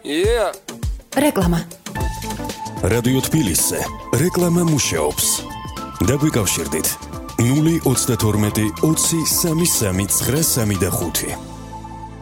რეკლამა. რადიო თბილისზე რეკლამა მუშაობს. დაგვიკავშირდით 032 20 33 935.